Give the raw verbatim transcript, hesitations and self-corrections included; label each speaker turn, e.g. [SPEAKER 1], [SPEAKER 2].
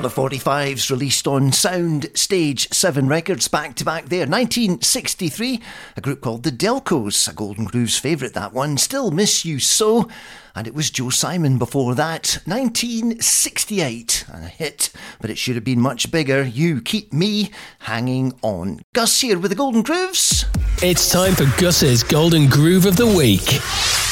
[SPEAKER 1] couple of forty-fives released on Sound Stage seven Records back to back there. nineteen sixty-three, a group called the Delcos, a Golden Grooves favourite, that one. Still Miss You So. And it was Joe Simon before that. nineteen sixty-eight, a hit, but it should have been much bigger. You Keep Me Hanging On. Gus here with the Golden Grooves.
[SPEAKER 2] It's time for Gus's Golden Groove of the Week.